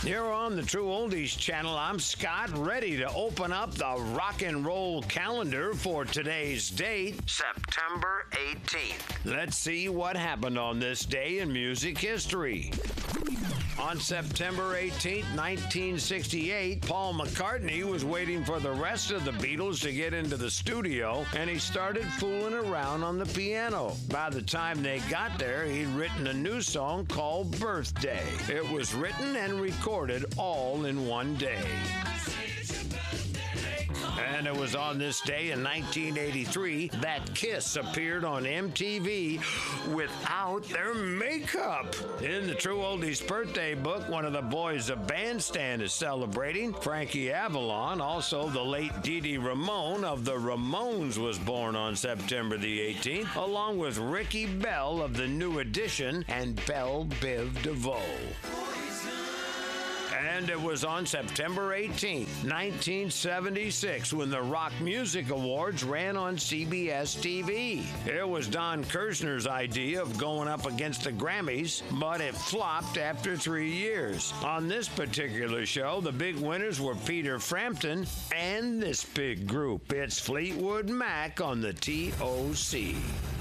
Here on the True Oldies channel, I'm Scott, ready to open up the rock and roll calendar for today's date, September 18th. Let's see what happened on this day in music history. On September 18, 1968, Paul McCartney was waiting for the rest of the Beatles to get into the studio, and he started fooling around on the piano. By the time they got there, he'd written a new song called Birthday. It was written and recorded all in one day. And it was on this day in 1983 that Kiss appeared on MTV without their makeup. In the True Oldies birthday book, one of the boys of Bandstand is celebrating. Frankie Avalon, also the late Dee Dee Ramone of the Ramones, was born on September the 18th, along with Ricky Bell of the New Edition and Belle Biv DeVoe. And it was on September 18, 1976, when the Rock Music Awards ran on CBS TV. It was Don Kirshner's idea of going up against the Grammys, but it flopped after 3 years. On this particular show, the big winners were Peter Frampton and this big group. It's Fleetwood Mac on the TOC.